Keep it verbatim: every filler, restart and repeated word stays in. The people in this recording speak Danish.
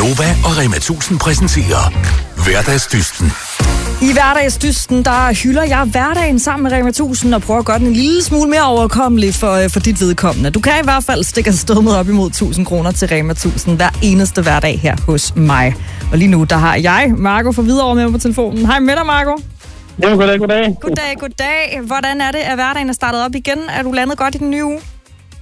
Gonova og Rema tusind præsenterer Hverdagsdysten. I Hverdagsdysten, der hylder jeg hverdagen sammen med Rema tusind og prøver at gøre den en lille smule mere overkommelig for, for dit vedkommende. Du kan i hvert fald stikke afsted med op imod tusind kroner til Rema tusind hver eneste hverdag her hos mig. Og lige nu, der har jeg, Marco fra Hvidovre, med på telefonen. Hej med dig, Marco. Jo, goddag, goddag. Goddag, goddag. Hvordan er det, at hverdagen er startet op igen? Er du landet godt i den nye uge?